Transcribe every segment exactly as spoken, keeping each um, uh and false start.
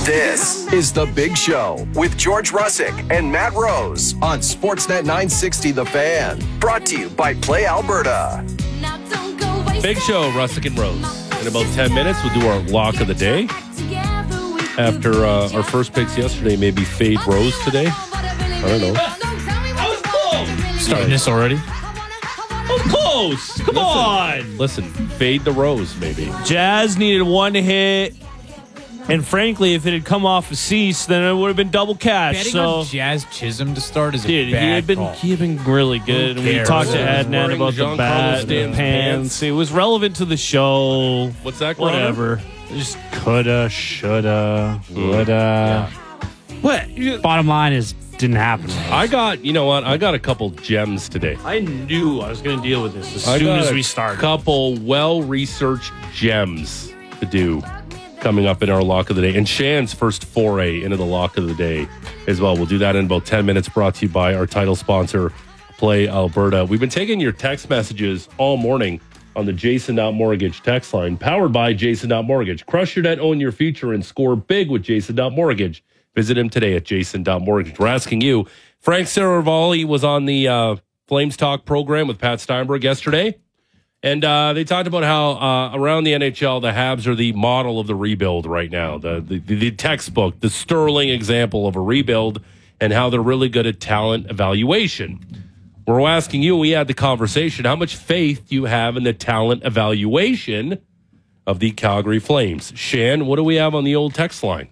This is The Big Show with George Russick and Matt Rose on Sportsnet nine sixty The Fan. Brought to you by Play Alberta. Big Show, Russick and Rose. In about ten minutes, we'll do our lock of the day. After uh, our first picks yesterday, maybe fade Rose today. I don't know. I was close. Starting this already? I was close. Come Listen, on. Listen, fade the Rose, maybe. Jazz needed one hit. And frankly, if it had come off of Cease, then it would have been double cash. Betting so, on Jazz Chisholm to start is a dude, bad he had been call. he had been really good. And we cares? talked to Yeah. Adnan about the Giancarlo bat, and the Stan's pants. pants. It was relevant to the show. What's that, Connor? Whatever. Just coulda, shoulda, woulda. What? You- Bottom line is, didn't happen. I got, you know what? I got a couple gems today. I knew I was going to deal with this as I soon got as a we started. couple well-researched gems to do coming up in our lock of the day. And Shan's first foray into the lock of the day as well. We'll do that in about ten minutes, brought to you by our title sponsor, Play Alberta. We've been taking your text messages all morning on the Jason Mortgage text line, powered by Jason Mortgage. Crush your debt, own your future, and score big with Jason Mortgage. Visit him today at Jason Mortgage. We're asking you, Frank Saravalli was on the uh, Flames Talk program with Pat Steinberg yesterday. And uh, they talked about how uh, around the N H L, the Habs are the model of the rebuild right now, the, the the textbook, the sterling example of a rebuild, and how they're really good at talent evaluation. We're asking you, we had the conversation, how much faith do you have in the talent evaluation of the Calgary Flames? Shan, what do we have on the old text line?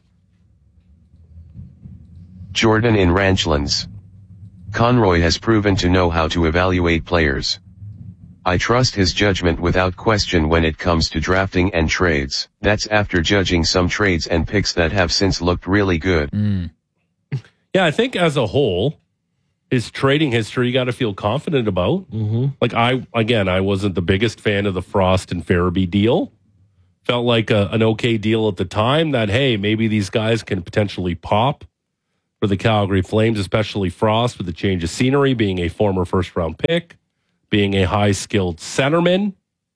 Jordan in Ranchlands. Conroy has proven to know how to evaluate players. I trust his judgment without question when it comes to drafting and trades. That's after judging some trades and picks that have since looked really good. Mm. Yeah, I think as a whole, his trading history you got to feel confident about. Mm-hmm. Like I, again, I wasn't the biggest fan of the Frost and Farabee deal. Felt like a, an okay deal at the time that, hey, maybe these guys can potentially pop for the Calgary Flames, especially Frost with the change of scenery, being a former first-round pick, being a high-skilled centerman.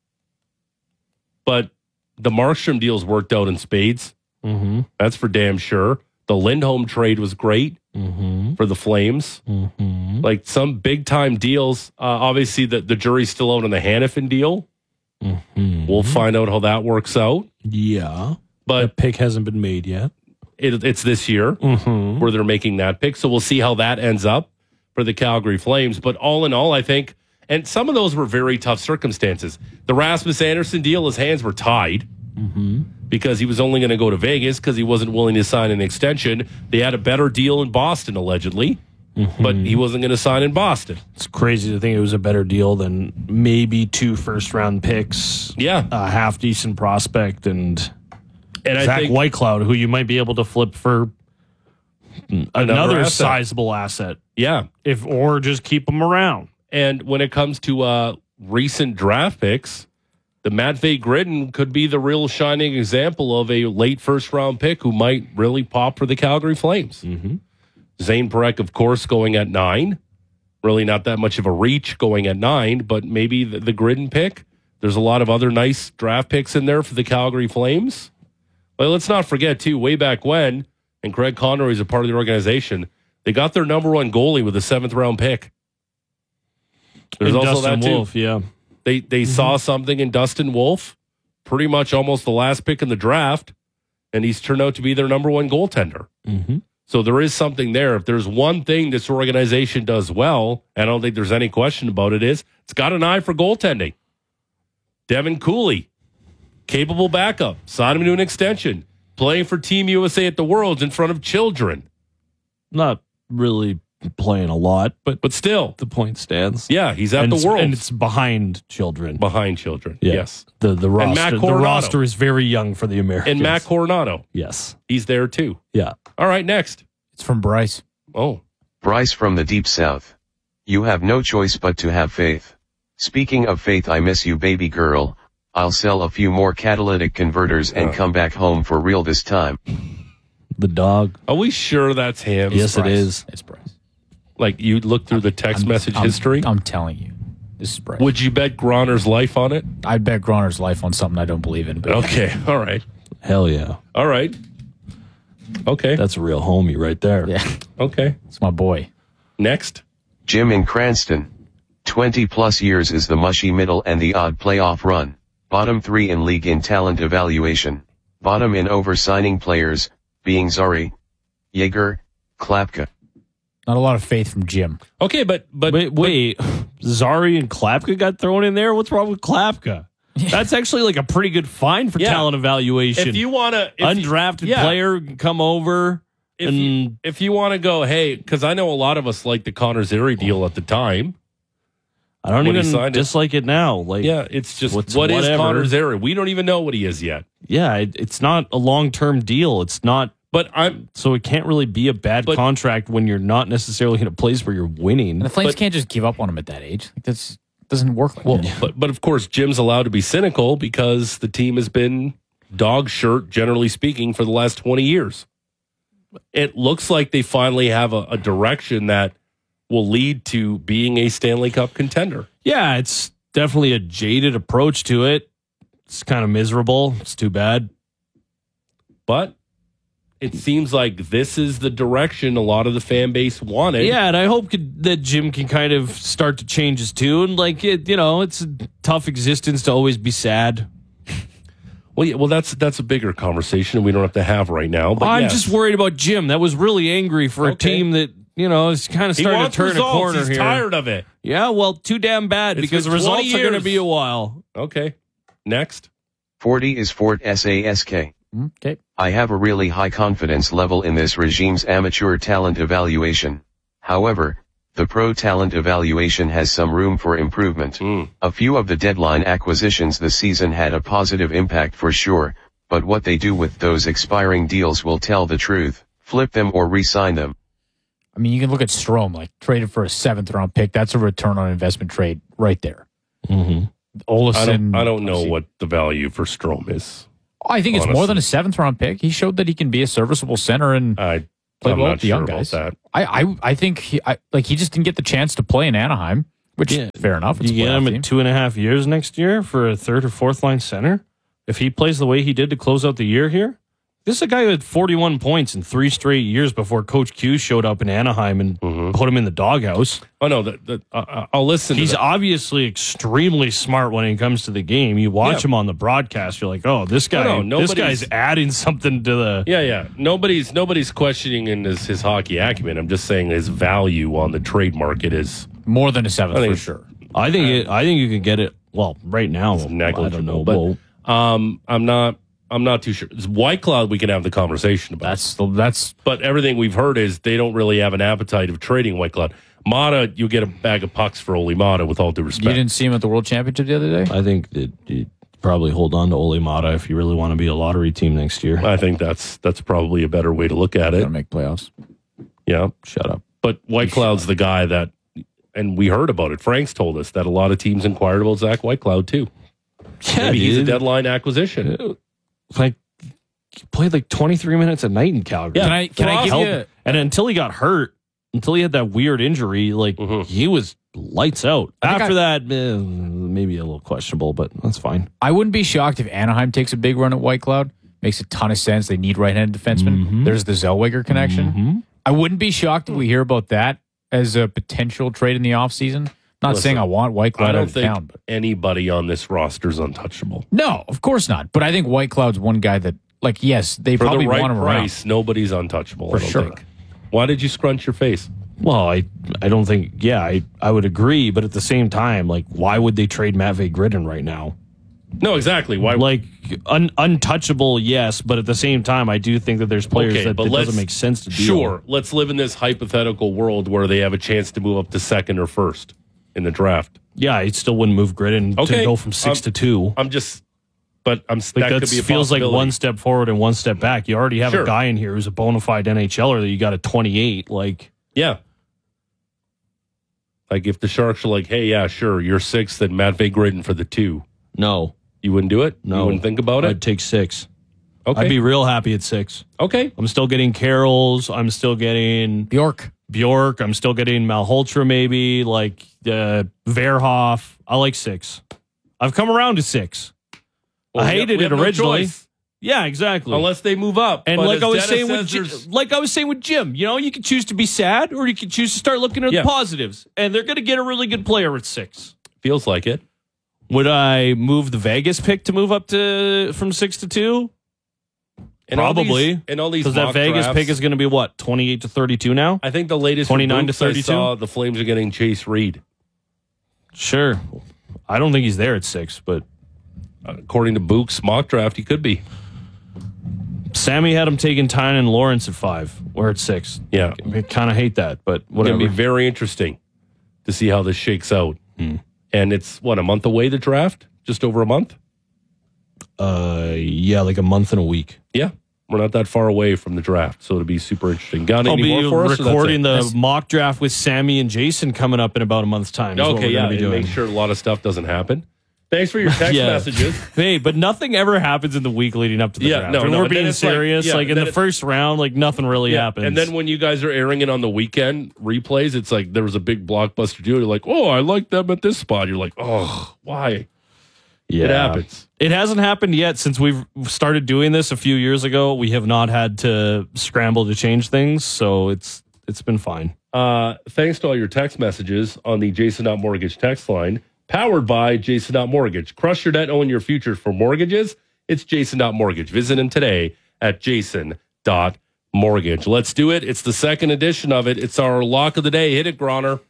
But the Markstrom deals worked out in spades. Mm-hmm. That's for damn sure. The Lindholm trade was great Mm-hmm. for the Flames. Mm-hmm. Like some big-time deals. Uh, obviously, the, the jury's still out on the Hannafin deal. Mm-hmm. We'll find out how that works out. Yeah. But The pick hasn't been made yet. it, it's this year Mm-hmm. where they're making that pick. So we'll see how that ends up for the Calgary Flames. But all in all, I think, and some of those were very tough circumstances. The Rasmus Anderson deal, his hands were tied Mm-hmm. because he was only going to go to Vegas because he wasn't willing to sign an extension. They had a better deal in Boston, allegedly, Mm-hmm. but he wasn't going to sign in Boston. It's crazy to think it was a better deal than maybe two first-round picks, Yeah. a half-decent prospect, and And I Zach think Whitecloud, who you might be able to flip for another, asset. sizable asset, yeah. if or just keep him around. And when it comes to uh, recent draft picks, the Matvei Gridin could be the real shining example of a late first-round pick who might really pop for the Calgary Flames. Mm-hmm. Zane Parekh, of course, going at nine. Really not that much of a reach going at nine, but maybe the, the Gridin pick. There's a lot of other nice draft picks in there for the Calgary Flames. But let's not forget, too, way back when, and Craig Conroy is a part of the organization, they got their number one goalie with a seventh-round pick. There's And also Dustin that, too. Wolf, yeah. They they Mm-hmm. saw something in Dustin Wolf, pretty much almost the last pick in the draft, and he's turned out to be their number one goaltender. Mm-hmm. So there is something there. If there's one thing this organization does well, I don't think there's any question about it, is it's got an eye for goaltending. Devin Cooley, capable backup, signed him to an extension, playing for Team U S A at the Worlds in front of children. Not really playing a lot, but But still, the point stands. yeah, he's at and the it's, Worlds. and it's behind children. behind children. Yeah. Yes. The the Matt roster the Coronado. roster is very young for the Americans. And Matt Coronado, Yes. he's there too. Yeah. All right, next. It's from Bryce. Oh, Bryce from the Deep South. You have no choice but to have faith. Speaking of faith, I miss you, baby girl. I'll sell a few more catalytic converters and come back home for real this time. The dog. are we sure that's him? Yes, it Bryce. is. It's Bryce. Like you look through the text I'm- message I'm- history. I'm telling you. This is Bryce. Would you bet Groner's life on it? I'd bet Groner's life on something I don't believe in. But Okay. All right. Hell yeah. All right. Okay. That's a real homie right there. Yeah, Okay. it's my boy. Next. Jim in Cranston. twenty plus years is the mushy middle and the odd playoff run. Bottom three in league in talent evaluation. Bottom in oversigning players, being Zari, Yeager, Klapka. Not a lot of faith from Jim. Okay, but but Wait, wait. Zari and Klapka got thrown in there? What's wrong with Klapka? That's actually like a pretty good find for Yeah. talent evaluation. if you want to Undrafted yeah. player can come over. if and you, if you want to go, hey, because I know a lot of us liked the Connor Zary deal at the time. I don't when he even signed it. dislike it now. Like, Yeah, it's just What's- what is whatever. Connor Zary? We don't even know what he is yet. yeah, it, it's not a long term deal. It's not. But I'm So it can't really be a bad But- contract when you're not necessarily in a place where you're winning. And the Flames But- can't just give up on him at that age. Like, that's doesn't work like well, that. but but of course Jim's allowed to be cynical because the team has been dog shirt, generally speaking, for the last twenty years. It looks like they finally have a, a direction that will lead to being a Stanley Cup contender. Yeah, it's definitely a jaded approach to it. It's kind of miserable. It's too bad. But it seems like this is the direction a lot of the fan base wanted. Yeah, and I hope could, that Jim can kind of start to change his tune. Like, it, you know, it's a tough existence to always be sad. Well, yeah, well, that's that's a bigger conversation we don't have to have right now. But I'm yes. just worried about Jim. That was really angry for a Okay. team that, you know, is kind of He starting to wants turn results. a corner He's here. tired of it. Yeah, well, too damn bad It's because been the results twenty are going to years. be a while. Okay. Next. forty is Fort Sask. Okay. I have a really high confidence level in this regime's amateur talent evaluation. However, the pro talent evaluation has some room for improvement. Mm. A few of the deadline acquisitions this season had a positive impact for sure, but what they do with those expiring deals will tell the truth. Flip them or re-sign them. I mean, you can look at Strome, like traded for a seventh round pick. That's a return on investment trade right there. Mm-hmm. Olsen. I don't, I don't know obviously- what the value for Strom is. I think it's more honestly. than a seventh round pick. He showed that he can be a serviceable center and I, play I'm well not with the sure young about guys. that. I, I, I think he, I, like he just didn't get the chance to play in Anaheim, which Yeah. fair enough. It's You a get playoff him team. at two and a half years next year for a third or fourth line center. If he plays the way he did to close out the year here, this is a guy who had forty-one points in three straight years before Coach Q showed up in Anaheim and Mm-hmm. put him in the doghouse. Oh, no. The, the, uh, I'll listen He's to that. obviously extremely smart when it comes to the game. You watch Yeah. him on the broadcast, you're like, oh, this guy, No, no, this nobody's- guy's adding something to the. Yeah, yeah. Nobody's nobody's questioning in his, his hockey acumen. I'm just saying his value on the trade market is more than a seventh I think for it's- sure. I think it, I think you can get it. Well, right now, It's I don't negligible. know, But Well, um, I'm not I'm not too sure. It's White Cloud we can have the conversation about. That's the, that's But everything we've heard is they don't really have an appetite of trading White Cloud. Mata, you get a bag of pucks for Oli Mata, with all due you respect. didn't see him at the World Championship the other day. I think that you probably hold on to Ole Mata if you really want to be a lottery team next year. I think that's that's probably a better way to look at it. Gonna make playoffs. Yeah. Shut up. But White Cloud's the guy that, and we heard about it. Frank's told us that a lot of teams inquired about Zach White Cloud too. Yeah, Maybe he's a dude. deadline acquisition. Like he played like twenty-three minutes a night in Calgary. Yeah. Can I can I give Help- you? and until he got hurt, until he had that weird injury, like Mhm. he was lights out. I think After I- that, eh, maybe a little questionable, but that's fine. I wouldn't be shocked if Anaheim takes a big run at White Cloud. Makes a ton of sense. They need right-handed defensemen. Mhm. There's the Zellweger connection. Mhm. I wouldn't be shocked if we hear about that as a potential trade in the offseason. Not Listen, saying I want White Cloud I out don't of think town, but anybody on this roster is untouchable. no, of course not. But I think White Cloud's one guy that, like, yes, they For probably the right want him around. price, nobody's untouchable. For I don't sure. think. Why did you scrunch your face? Well, I I don't think. Yeah, I I would agree, but at the same time, like, why would they trade Matvey Gridden right now? No, exactly. Why? Like un, untouchable, yes, but at the same time, I do think that there's players Okay, that but it let's- doesn't make sense to deal. Sure, let's live in this hypothetical world where they have a chance to move up to second or first in the draft. Yeah, I still wouldn't move Gridden Okay, to go from six um, to two. I'm just, but I'm Like that that could be a feels like possibility. one step forward and one step back. You already have Sure. a guy in here who's a bona fide NHLer that you got at twenty-eight. Like, Yeah. Like if the Sharks are like, hey, yeah, sure, you're sixth and Matvey Gridden for the two, no, you wouldn't do it? no, You wouldn't think about I'd it? take six. Okay. I'd be real happy at six. okay. I'm still getting Carrolls. I'm still getting Bjork. Bjork. I'm still getting Malholtra, maybe like uh, Verhoff. I like six. I've come around to six. Well, I we- hated we it have no originally. choice. Yeah, exactly. unless they move up. And But like as I was Dennis saying with says, Jim, there's- like I was saying with Jim, you know, you can choose to be sad or you can choose to start looking at Yeah. the positives. And they're going to get a really good player at six. feels like it. Would I move the Vegas pick to move up to from six to two? And all Probably. these- and all these Because that mock Vegas drafts, pick is going to be what, twenty-eight to thirty-two now? I think the latest twenty-nine to from Boots I thirty-two? saw, the Flames are getting Chase Reed. Sure. I don't think he's there at six, but According to Book's mock draft, he could be. Sammy had him taking Tyne and Lawrence at five. We're at six. Yeah. I kind of hate that, but It's whatever. going to be very interesting to see how this shakes out. And it's, what, a month away, the draft? Just over a month? uh, yeah, like a month and a week. Yeah. We're not that far away from the draft, so it'll be super interesting. Got I'll any be more for us? or that's recording it? the mock draft with Sammy and Jason coming up in about a month's time. is what Okay, we're yeah, gonna be and doing. make sure a lot of stuff doesn't happen. Thanks for your text Yeah. messages. Hey, but nothing ever happens in the week leading up to the Yeah, draft. no, and no, we're and then being it's like- serious. yeah, Like, in then the it- first round, like nothing really Yeah, happens. and then when you guys are airing it on the weekend replays, it's like there was a big blockbuster deal. You're like, oh, I like them at this spot. You're like, oh, why? yeah. It happens. It hasn't happened yet since we've started doing this a few years ago. We have not had to scramble to change things, so it's it's been fine. Uh, thanks to all your text messages on the Jason Dot Mortgage text line, powered by Jason Dot Mortgage. Crush your debt, own your future for mortgages. It's Jason Dot Mortgage. Visit him today at Jason Dot Mortgage. Let's do it. It's the second edition of it. It's our lock of the day. Hit it, Groner.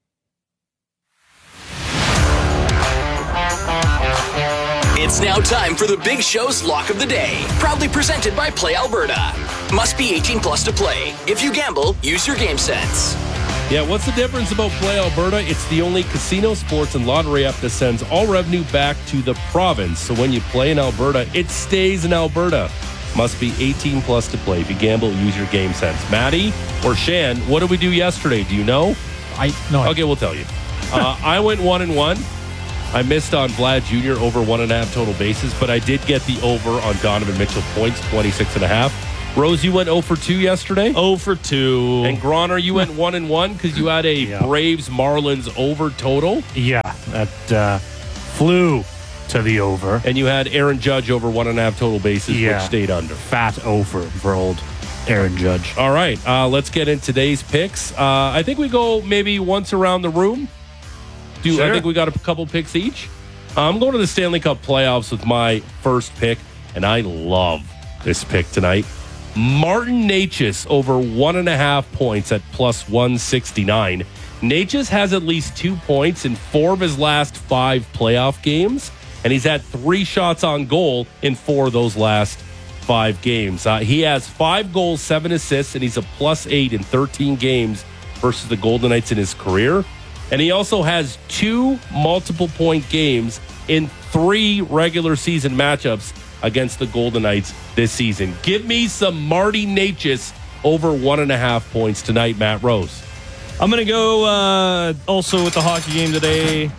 It's now time for the Big Show's Lock of the Day, proudly presented by Play Alberta. Must be eighteen plus to play. If you gamble, use your game sense. Yeah, what's the difference about Play Alberta? It's the only casino, sports, and lottery app that sends all revenue back to the province. So when you play in Alberta, it stays in Alberta. Must be eighteen plus to play. If you gamble, use your game sense. Maddie or Shan, what did we do yesterday? Do you know? I no. Okay, we'll tell you. Uh, I went one and one. I missed on Vlad Junior over one and a half total bases, but I did get the over on Donovan Mitchell points, twenty-six and a half. Rose, you went oh for two yesterday. Oh for two. And Groner, you went one and one because you had a Yeah. Braves Marlins over total, Yeah, that uh, flew to the over. and you had Aaron Judge over one and a half total bases, Yeah. which stayed under. Fat over for old Aaron Judge. All right, uh, let's get in today's picks. Uh, I think we go maybe once around the room. Do I Sure. think we got a couple picks each? I'm going to the Stanley Cup playoffs with my first pick, and I love this pick tonight. Martin Necas over one and a half points at plus one sixty-nine. Necas has at least two points in four of his last five playoff games, and he's had three shots on goal in four of those last five games. Uh, he has five goals, seven assists, and he's a plus eight in thirteen games versus the Golden Knights in his career. And he also has two multiple point games in three regular season matchups against the Golden Knights this season. Give me some Marty Necas over one and a half points tonight, Matt Rose. I'm going to go uh, also with the hockey game today.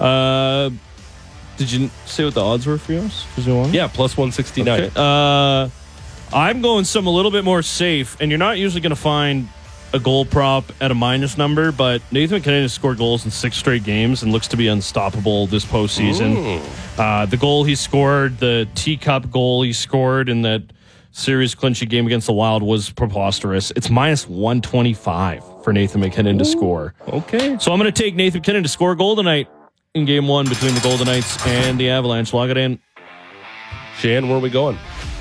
Uh, did you say what the odds were for yours? Was it one? Yeah, plus one sixty-nine. Okay. Uh, I'm going some a little bit more safe, and you're not usually going to find a goal prop at a minus number, but Nathan McKinnon has scored goals in six straight games and looks to be unstoppable this postseason. Uh, the goal he scored, the teacup goal he scored in that series clinching game against the Wild was preposterous. It's minus one twenty-five for Nathan McKinnon to score. Okay. So I'm going to take Nathan McKinnon to score a goal tonight in game one between the Golden Knights and the Avalanche. Log it in. Shan, where are we going?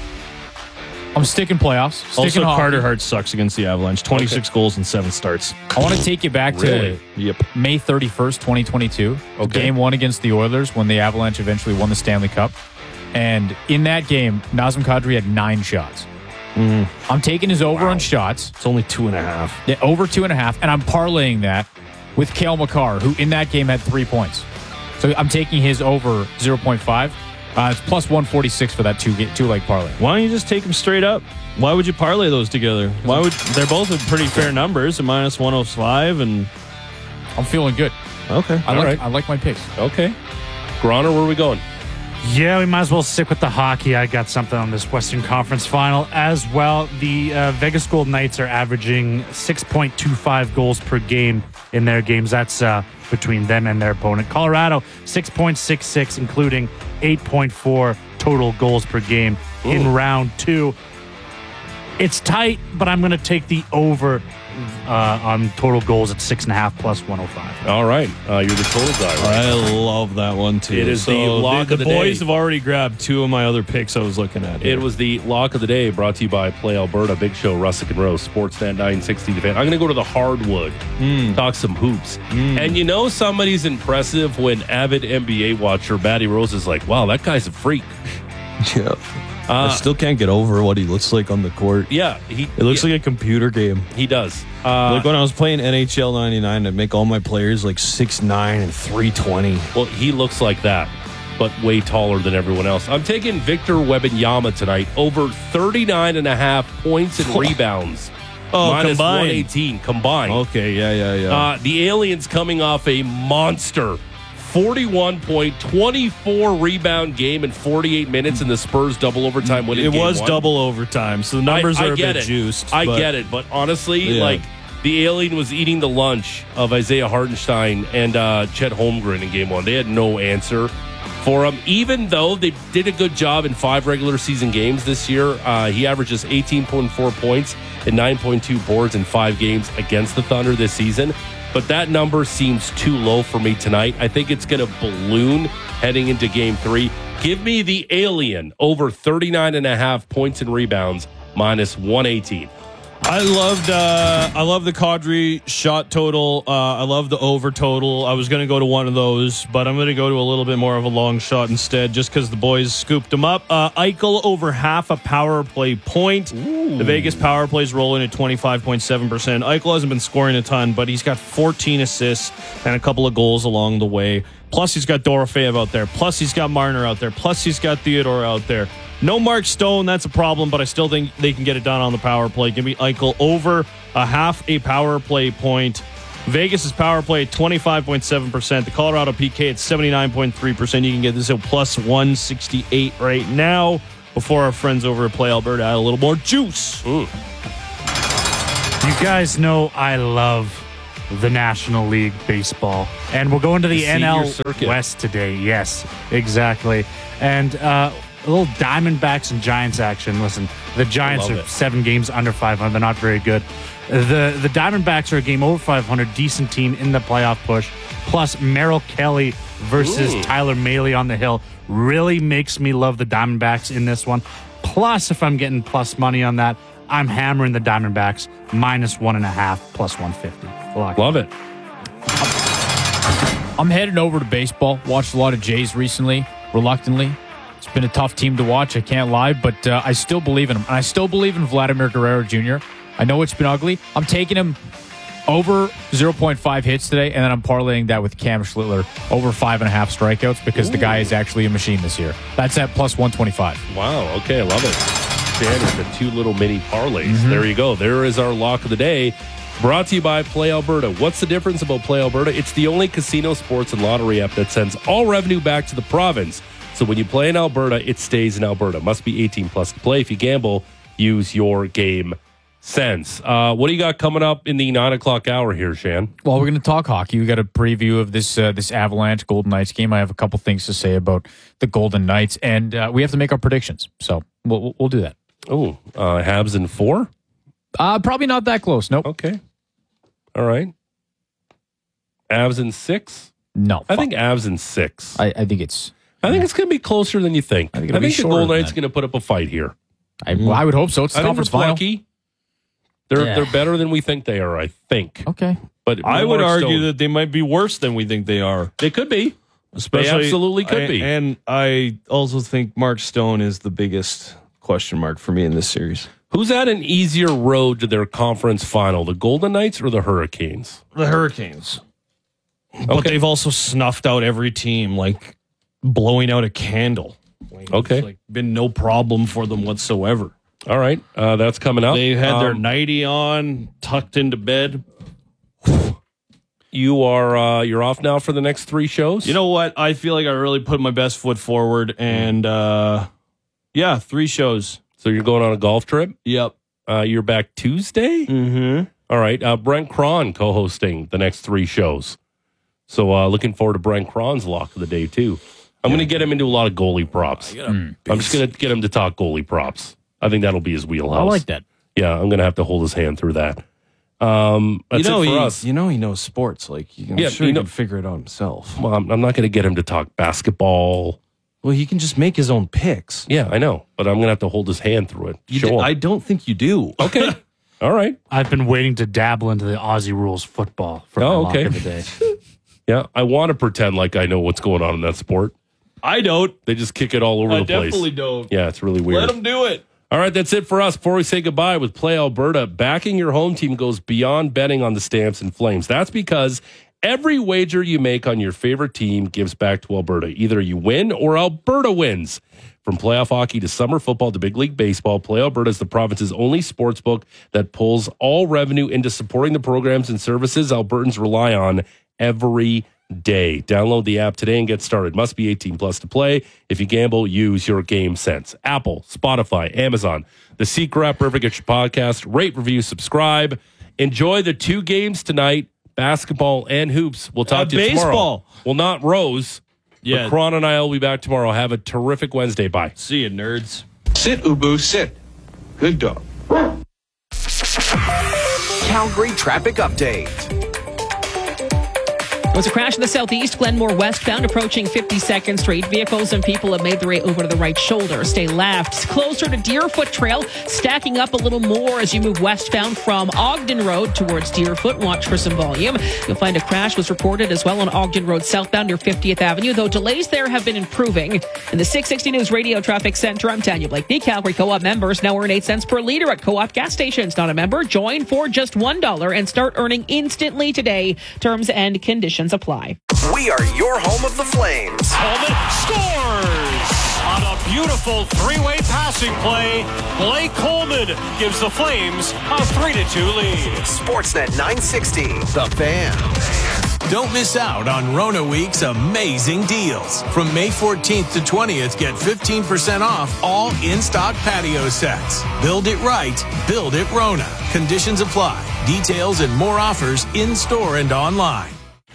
I'm sticking playoffs. Sticking Also, hockey. Carter Hart sucks against the Avalanche. twenty-six goals and seven starts. I want to take you back Really? to Yep. May thirty-first, twenty twenty-two. Okay. Game one against the Oilers when the Avalanche eventually won the Stanley Cup. And in that game, Nazem Kadri had nine shots. I'm taking his over on shots. It's only two and a half. Yeah, over two and a half. And I'm parlaying that with Cale Makar, who in that game had three points. So I'm taking his over zero point five. Uh, it's plus one forty-six for that two two leg parlay. Why don't you just take them straight up? Why would you parlay those together? Why would they're both at pretty fair numbers, a minus one oh five and I'm feeling good. okay. I All like right. I like my picks. Okay. Groner, where are we going? Yeah, we might as well stick with the hockey. I got something on this Western Conference final as well. The uh, Vegas Golden Knights are averaging six point two five goals per game in their games. That's uh, between them and their opponent. Colorado, six point six six, including eight point four total goals per game in round two. It's tight, but I'm going to take the over uh, on total goals at six and a half plus one oh five. All right. Uh, you're the total guy, right? I love that one too. It is the lock the, of the boys day. have already grabbed two of my other picks I was looking at. Here. It was the lock of the day brought to you by Play Alberta. Big Show, Russick and Rose, Sportsnet nine sixty. The Fan. I'm going to go to the hardwood, Mm. talk some hoops. Mm. And you know somebody's impressive when avid N B A watcher Matty Rose is like, wow, that guy's a freak. Yeah. Uh, I still can't get over what he looks like on the court. Yeah. He, It looks yeah, like a computer game. he does. Uh, Like when I was playing N H L ninety-nine, I'd make all my players like six nine and three twenty. well, he looks like that, but way taller than everyone else. I'm taking Victor Wembanyama tonight over thirty-nine and a half points and rebounds. Oh, minus combined. one eighteen combined. Okay, yeah, yeah, yeah. Uh, the Aliens coming off a monster forty-one point, twenty-four rebound game in forty-eight minutes in the Spurs double overtime winning It game was one. double overtime, so the numbers I, I are a get bit it. juiced. I but- get it, but honestly, Yeah. like the Alien was eating the lunch of Isaiah Hartenstein and uh, Chet Holmgren in game one. They had no answer for him, even though they did a good job in five regular season games this year. Uh, he averages eighteen point four points and nine point two boards in five games against the Thunder this season. But that number seems too low for me tonight. I think it's going to balloon heading into game three. Give me the Alien over thirty-nine and a half points and rebounds minus one eighteen. I loved uh, I love the Kadri shot total. Uh, I love the over total. I was going to go to one of those, but I'm going to go to a little bit more of a long shot instead, just because the boys scooped him up. Uh, Eichel over half a power play point. Ooh. The Vegas power play's rolling at twenty-five point seven percent. Eichel hasn't been scoring a ton, but he's got fourteen assists and a couple of goals along the way. Plus, he's got Dorofeev out there. Plus, he's got Marner out there. Plus, he's got Theodore out there. No Mark Stone, that's a problem, but I still think they can get it done on the power play. Give me Eichel over a half a power play point. Vegas' power play at twenty-five point seven percent. The Colorado P K at seventy-nine point three percent. You can get this at plus one sixty-eight right now before our friends over at Play Alberta add a little more juice. Ooh. You guys know I love the National League Baseball. And we're going to the, The N L senior circuit. West today. Yes, exactly. And uh, a little Diamondbacks and Giants action. Listen, the Giants love are it. seven games under five hundred. They're not very good. The the Diamondbacks are a game over five hundred. Decent team in the playoff push. Plus, Merrill Kelly versus Ooh. Tyler Mahle on the hill really makes me love the Diamondbacks in this one. Plus, if I'm getting plus money on that, I'm hammering the Diamondbacks minus one and a half plus one fifty. Lock. Love it. I'm heading over to baseball. Watched a lot of Jays recently, reluctantly. It's been a tough team to watch, I can't lie, but uh, I still believe in him. And I still believe in Vladimir Guerrero Junior I know it's been ugly. I'm taking him over zero point five hits today, and then I'm parlaying that with Cam Schlittler over five and a half strikeouts because Ooh. the guy is actually a machine this year. That's at plus one twenty-five. Wow. Okay, I love it. Stan with the two little mini parlays. Mm-hmm. There you go. There is our lock of the day. Brought to you by Play Alberta. What's the difference about Play Alberta? It's the only casino, sports, and lottery app that sends all revenue back to the province. So when you play in Alberta, it stays in Alberta. Must be eighteen plus to play. If you gamble, use your game sense. Uh, what do you got coming up in the nine o'clock hour here, Shan? Well, we're going to talk hockey. We got a preview of this uh, this Avalanche Golden Knights game. I have a couple things to say about the Golden Knights, and uh, we have to make our predictions. So we'll we'll do that. Oh, uh, Habs in four? Uh, probably not that close. Nope. Okay. All right. Avs in six? No. I think Avs in six. I, I think it's... I think it's going to be closer than you think. I think, I think the Golden Knights Knights going to put up a fight here. I, well, I would hope so. It's the I think conference they're final. plucky. They're Yeah. they're better than we think they are. I think. Okay. But I would Mark argue Stone- that they might be worse than we think they are. they could be. Especially, They absolutely could I- be. And I also think Mark Stone is the biggest question mark for me in this series. Who's at an easier road to their conference final, the Golden Knights or the Hurricanes? The Hurricanes. But Okay. they've also snuffed out every team, like blowing out a candle. Like, Okay. It's like been no problem for them whatsoever. All right, uh, that's coming up. They had their Um, nightie on, tucked into bed. You are uh, you're off now for the next three shows. You know what? I feel like I really put my best foot forward, and uh, yeah, three shows. so you're going on a golf trip. Yep. Uh, you're back Tuesday. Mm-hmm. All right. Uh, Brent Cron co-hosting the next three shows. So uh, looking forward to Brent Cron's lock of the day too. I'm going to get him into a lot of goalie props. Mm. I'm just going to get him to talk goalie props. I think that'll be his wheelhouse. I like that. Yeah, I'm going to have to hold his hand through that. Um, that's you know, it for he, us. You know he knows sports. Like, I'm Yeah, sure you he know- can figure it out himself. Well, I'm, I'm not going to get him to talk basketball. Well, he can just make his own picks. Yeah, I know, but I'm going to have to hold his hand through it. You Show d- him. I don't think you do. Okay. All right. I've been waiting to dabble into the Aussie rules football for Oh, my okay. lock of the day. Yeah, I want to pretend like I know what's going on in that sport. I don't. They just kick it all over I the place. definitely don't. Yeah, it's really weird. Let them do it. All right, that's it for us. Before we say goodbye with Play Alberta, backing your home team goes beyond betting on the Stamps and Flames. That's because every wager you make on your favorite team gives back to Alberta. Either you win or Alberta wins. From playoff hockey to summer football to big league baseball, Play Alberta is the province's only sports book that pulls all revenue into supporting the programs and services Albertans rely on every day. Download the app today and get started. Must be eighteen plus to play. If you gamble, use your game sense. Apple, Spotify, Amazon, the Secret app, wherever you get your podcast. Rate, review, subscribe. Enjoy the two games tonight, basketball and hoops. We'll talk Uh, to you tomorrow. baseball. Well, not Rose. Yeah. But Kron and I will be back tomorrow. Have a terrific Wednesday. Bye. See you, nerds. Sit, Ubu, sit. Good dog. Calgary traffic update. Was a crash in the southeast, Glenmore westbound, approaching fifty-second Street. Vehicles and people have made their way over to the right shoulder. Stay left. Closer to Deerfoot Trail, stacking up a little more as you move westbound from Ogden Road towards Deerfoot. Watch for some volume. You'll find a crash was reported as well on Ogden Road southbound near fiftieth Avenue, though delays there have been improving. In the six sixty News Radio Traffic Center, I'm Tanya Blakeney. Calgary Co-op members now earn eight cents per liter at Co-op gas stations. Not a member? Join for just one dollar and start earning instantly today. Terms and conditions apply. We are your home of the Flames. Coleman scores on a beautiful three-way passing play. Blake Coleman gives the Flames a three to two lead. Sportsnet nine sixty, The Fan. Don't miss out on Rona Week's amazing deals. From May fourteenth to twentieth, get fifteen percent off all in-stock patio sets. Build it right, build it Rona. Conditions apply. Details and more offers in-store and online.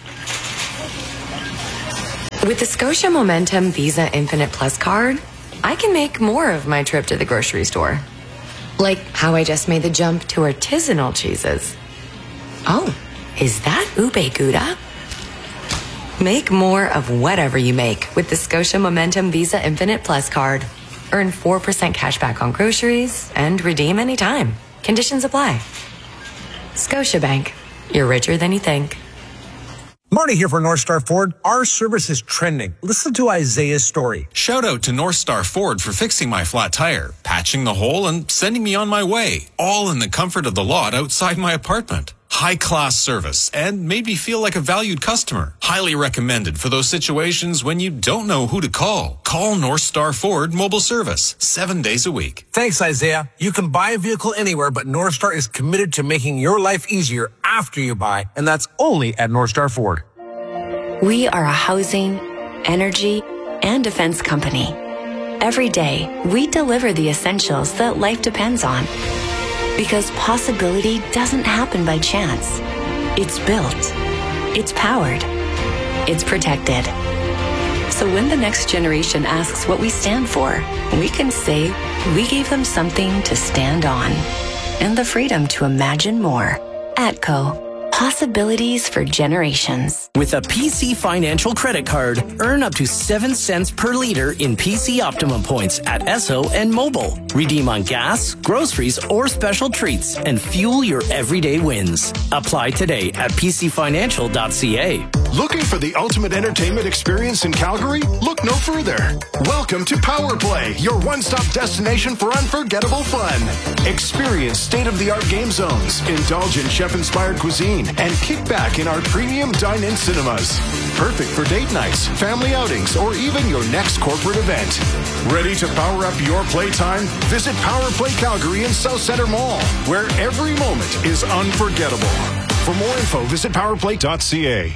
With the Scotia Momentum Visa Infinite Plus card, I can make more of my trip to the grocery store. Like how I just made the jump to artisanal cheeses. Oh, is that Ube Gouda? Make more of whatever you make with the Scotia Momentum Visa Infinite Plus card. Earn four percent cash back on groceries and redeem anytime. Conditions apply. Scotiabank. You're richer than you think. Marty here for North Star Ford. Our service is trending. Listen to Isaiah's story. Shout out to North Star Ford for fixing my flat tire, patching the hole, and sending me on my way. All in the comfort of the lot outside my apartment. High-class service and made me feel like a valued customer. Highly recommended for those situations when you don't know who to call. Call North Star Ford Mobile Service seven days a week. Thanks, Isaiah. You can buy a vehicle anywhere, but North Star is committed to making your life easier after you buy, and that's only at North Star Ford. We are a housing, energy, and defense company. Every day, we deliver the essentials that life depends on. Because possibility doesn't happen by chance. It's built. It's powered. It's protected. So when the next generation asks what we stand for, we can say we gave them something to stand on. And the freedom to imagine more. ATCO. Possibilities for generations. With a P C Financial credit card, earn up to seven cents per liter in P C Optimum points at Esso and Mobile. Redeem on gas, groceries, or special treats and fuel your everyday wins. Apply today at p c financial dot c a. Looking for the ultimate entertainment experience in Calgary? Look no further. Welcome to Power Play, your one-stop destination for unforgettable fun. Experience state-of-the-art game zones, indulge in chef-inspired cuisine, and kick back in our premium dine-in cinemas. Perfect for date nights, family outings, or even your next corporate event. Ready to power up your playtime? Visit Power Play Calgary in South Center Mall, where every moment is unforgettable. For more info, visit power play dot c a.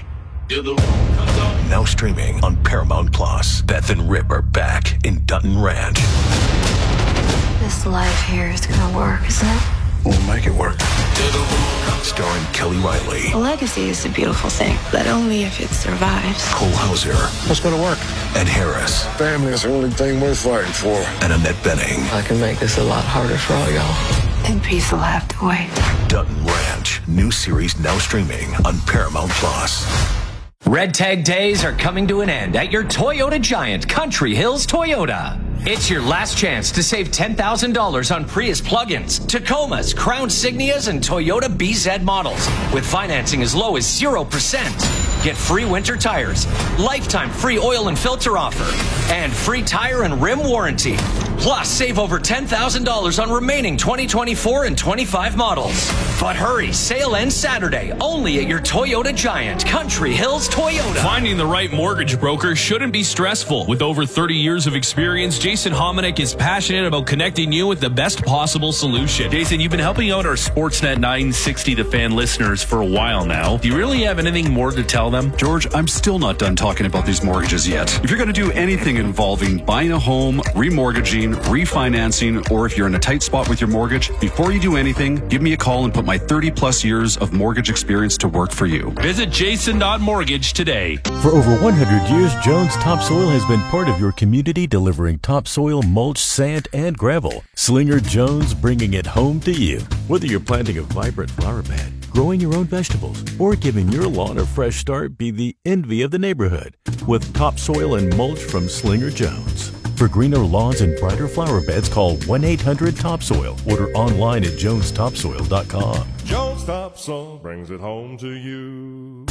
Now streaming on Paramount Plus. Beth and Rip are back in Dutton Ranch. This life here is gonna work, isn't it? We'll make it work. Starring Kelly Riley, A legacy is a beautiful thing, but only if it survives. Cole Hauser, Let's go to work. Ed Harris, Family is the only thing worth fighting for. and Annette Benning. I can make this a lot harder for all y'all. And peace will have to wait. Dutton Ranch, new series now streaming on Paramount Plus. Red Tag Days are coming to an end at your Toyota Giant, Country Hills Toyota. It's your last chance to save ten thousand dollars on Prius plug-ins, Tacomas, Crown Signias, and Toyota B Z models with financing as low as zero percent. Get free winter tires, lifetime free oil and filter offer, and free tire and rim warranty. Plus, save over ten thousand dollars on remaining twenty twenty-four and twenty-five models. But hurry, sale ends Saturday, only at your Toyota Giant, Country Hills Toyota. Finding the right mortgage broker shouldn't be stressful. With over thirty years of experience, Jason Hominick is passionate about connecting you with the best possible solution. Jason, you've been helping out our Sportsnet nine sixty The Fan listeners for a while now. Do you really have anything more to tell them? George, I'm still not done talking about these mortgages yet. If you're going to do anything involving buying a home, remortgaging, refinancing, or if you're in a tight spot with your mortgage, before you do anything, give me a call and put my thirty plus years of mortgage experience to work for you. Visit jason dot mortgage today. For over one hundred years, Jones Topsoil has been part of your community, delivering topsoil, mulch, sand, and gravel. Slinger Jones, bringing it home to you. Whether you're planting a vibrant flower bed, growing your own vegetables, or giving your lawn a fresh start, be the envy of the neighborhood with topsoil and mulch from Slinger Jones. For greener lawns and brighter flower beds, call one eight hundred topsoil. Order online at jones topsoil dot com. Jones Topsoil brings it home to you.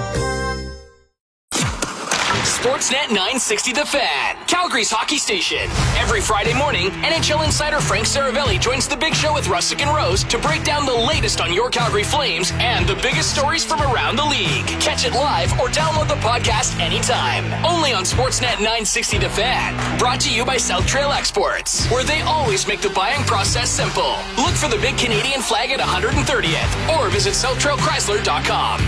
Sportsnet nine sixty The Fan, Calgary's hockey station. Every Friday morning, N H L insider Frank Saravelli joins the Big Show with Russick and Rose to break down the latest on your Calgary Flames and the biggest stories from around the league. Catch it live or download the podcast anytime. Only on Sportsnet nine sixty The Fan. Brought to you by South Trail Exports, where they always make the buying process simple. Look for the big Canadian flag at one hundred thirtieth or visit south trail chrysler dot com.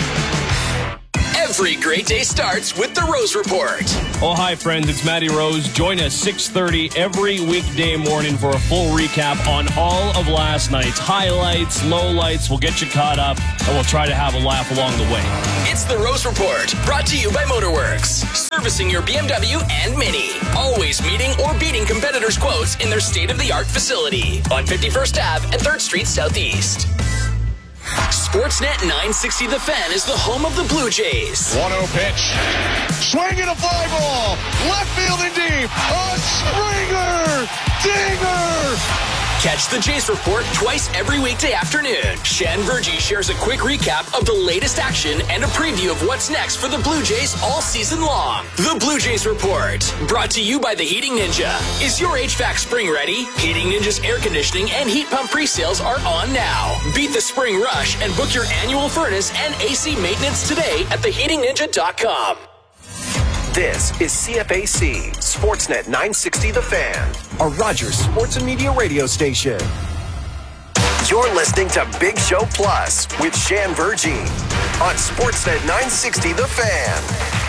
Every great day starts with the Rose Report. Oh, hi, friends. It's Matty Rose. Join us six thirty every weekday morning for a full recap on all of last night's highlights, lowlights. We'll get you caught up, and we'll try to have a laugh along the way. It's the Rose Report, brought to you by Motorworks, servicing your B M W and Mini. Always meeting or beating competitors' quotes in their state-of-the-art facility on fifty-first Avenue and third Street Southeast. Sportsnet nine sixty The Fan is the home of the Blue Jays. one oh pitch. Swing and a fly ball. Left field and deep. A Springer. Dinger. Catch the Jays Report twice every weekday afternoon. Shan Virgie shares a quick recap of the latest action and a preview of what's next for the Blue Jays all season long. The Blue Jays Report, brought to you by the Heating Ninja. Is your H V A C spring ready? Heating Ninja's air conditioning and heat pump pre-sales are on now. Beat the spring rush and book your annual furnace and A C maintenance today at the heating ninja dot com. This is C F A C, Sportsnet nine sixty The Fan, a Rogers Sports and Media radio station. You're listening to Big Show Plus with Shan Virgie on Sportsnet nine sixty The Fan.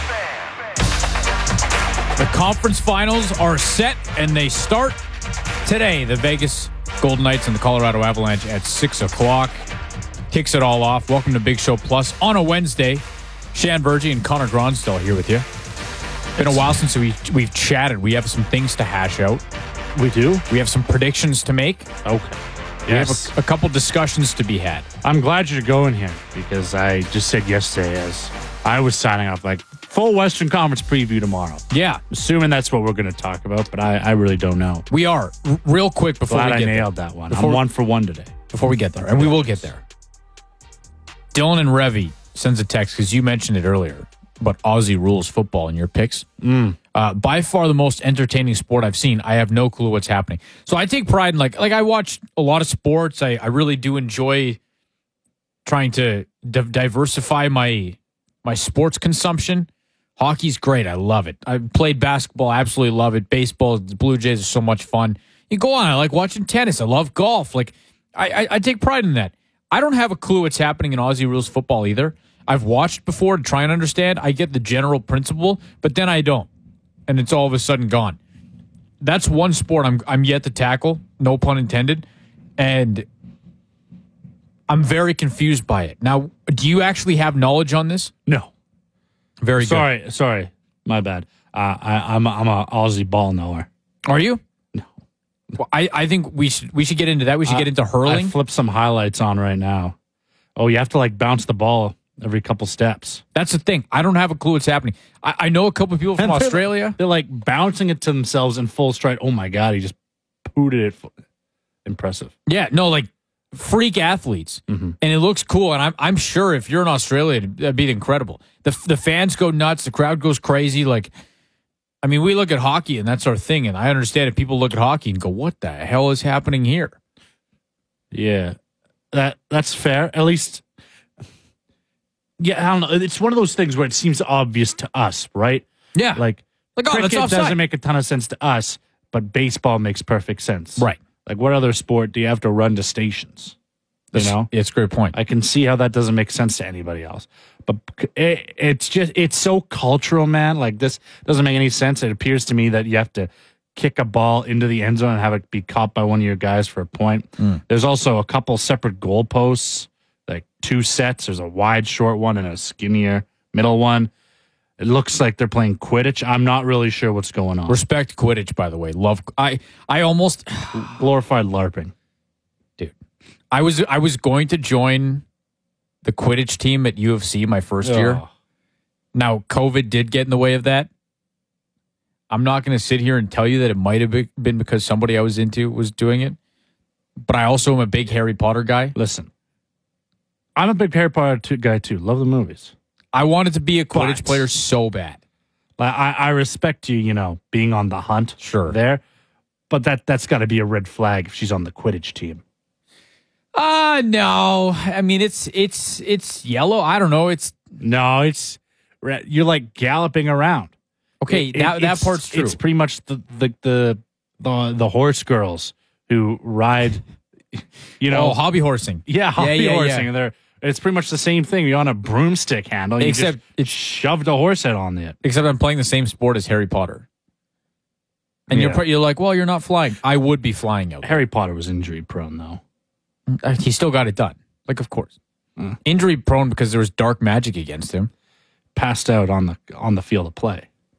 The conference finals are set, and they start today. The Vegas Golden Knights and the Colorado Avalanche at six o'clock. Kicks it all off. Welcome to Big Show Plus on a Wednesday. Shan Virgie and Connor Gronsdell here with you. Been a while since we, we've chatted. We have some things to hash out. We do? We have some predictions to make. Okay. We Yes. have a, a couple discussions to be had. I'm glad you're going here because I just said yesterday as I was signing off like full Western Conference preview tomorrow. Yeah. Assuming that's what we're going to talk about, but I, I really don't know. We are. R- real quick before Glad we get I nailed there. that one. Before I'm one for one today. Before we get there, and we will get there. Dylan and Revy sends a text because you mentioned it earlier about Aussie rules football in your picks. Mm. Uh, by far the most entertaining sport I've seen. I have no clue what's happening. So I take pride in like like I watch a lot of sports. I, I really do enjoy trying to di- diversify my my sports consumption. Hockey's great. I love it. I played basketball. I absolutely love it. Baseball, the Blue Jays are so much fun. You go on. I like watching tennis. I love golf. Like I, I, I take pride in that. I don't have a clue what's happening in Aussie rules football either. I've watched before to try and understand. I get the general principle, but then I don't. And it's all of a sudden gone. That's one sport I'm I'm yet to tackle, no pun intended. And I'm very confused by it. Now, do you actually have knowledge on this? No. Very sorry, good. Sorry, my bad. Uh, I, I'm a, I'm a Aussie ball knower. Are you? No. Well, I, I think we should we should get into that. We should I, get into hurling. I flipped some highlights on right now. Oh, you have to like bounce the ball every couple steps. That's the thing. I don't have a clue what's happening. I, I know a couple of people from And they're- Australia. They're like bouncing it to themselves in full stride. Oh my God, he just pooted it. Impressive. Yeah, no, like freak athletes, Mhm. and it looks cool. And I'm I'm sure if you're in Australia, that'd be incredible. The the fans go nuts. The crowd goes crazy. Like, I mean, we look at hockey and that's our thing. And I understand if people look at hockey and go, "What the hell is happening here?" Yeah, that that's fair. At least, yeah, I don't know. It's one of those things where it seems obvious to us, right? Yeah, like Like, oh, that's cricket offside. doesn't make a ton of sense to us, but baseball makes perfect sense, Right. Like, what other sport do you have to run to stations? You That's- know, it's a great point. I can see how that doesn't make sense to anybody else, but it, it's just it's so cultural, man. Like, this doesn't make any sense. It appears to me that you have to kick a ball into the end zone and have it be caught by one of your guys for a point. Mm. There's also a couple separate goalposts, like two sets. There's a wide, short one and a skinnier middle one. It looks like they're playing Quidditch. I'm not really sure what's going on. Respect Quidditch, by the way. Love. I I almost glorified LARPing. Dude, I was I was going to join the Quidditch team at U of C my first year. Oh. Now, COVID did get in the way of that. I'm not going to sit here and tell you that it might have be- been because somebody I was into was doing it. But I also am a big Harry Potter guy. Listen, I'm a big Harry Potter too, guy too. Love the movies. I wanted to be a Quidditch But- player so bad. Like, I, I respect you, you know, being on the hunt Sure. there, but that, that's got to be a red flag if she's on the Quidditch team. Uh no. I mean, it's it's it's yellow. I don't know. It's No, it's re- you're like galloping around. okay. It- that it- that it's- part's true. It's pretty much the the the the, the horse girls who ride, you know, oh, hobby horsing. yeah, hobby yeah, horsing. yeah. And they're it's pretty much the same thing. You're on a broomstick handle, you Except just it's shoved a horse head on it. Except I'm playing the same sport as Harry Potter. And you're Yeah. pro- you're like, well, you're not flying. I would be flying out. Harry Potter was injury prone though. Uh, He still got it done. Like, of course. Injury prone because there was dark magic against him. Passed out on the on the field of play.